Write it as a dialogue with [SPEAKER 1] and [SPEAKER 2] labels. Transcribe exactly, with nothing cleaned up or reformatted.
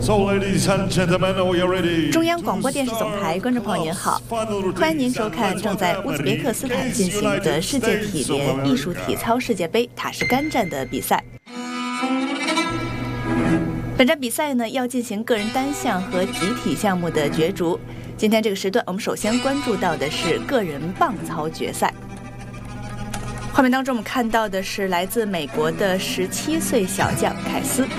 [SPEAKER 1] So, ladies and gentlemen, we are ready.
[SPEAKER 2] 中央广播电视总台观众朋友您好，欢迎您收看正在乌兹别克斯坦进行的世界体联艺术体操世界杯塔什干站的比赛。本站比赛呢要进行个人单项和集体项目的角逐。今天这个时段，我们首先关注到的是个人棒操决赛。画面当中，我们看到的是来自美国的十七岁小将凯斯。